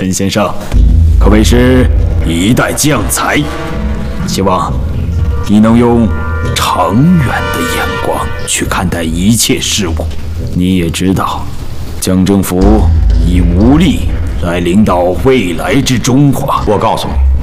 陈先生可谓是一代将才，希望你能用长远的眼光去看待一切事物。你也知道，江政府已无力来领导未来之中华。 我告诉你，